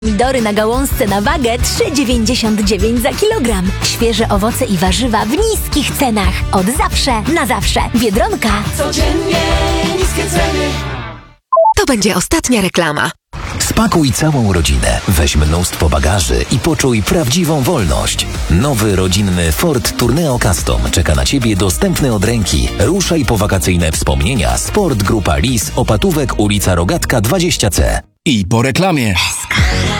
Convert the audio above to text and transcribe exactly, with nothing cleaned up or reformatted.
Pomidory na gałązce na wagę trzy dziewięćdziesiąt dziewięć za kilogram. Świeże owoce i warzywa w niskich cenach. Od zawsze na zawsze. Biedronka. Codziennie niskie ceny. To będzie ostatnia reklama. Spakuj całą rodzinę, weź mnóstwo bagaży i poczuj prawdziwą wolność. Nowy rodzinny Ford Tourneo Custom czeka na Ciebie dostępny od ręki. Ruszaj po wakacyjne wspomnienia. Sport Grupa Lis, Opatówek, ulica Rogatka dwadzieścia C. I po reklamie.